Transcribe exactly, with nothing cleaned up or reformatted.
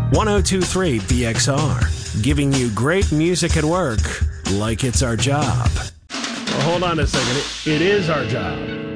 one oh two point three B X R, giving you great music at work like it's our job. Well, hold on a second. It, it is our job.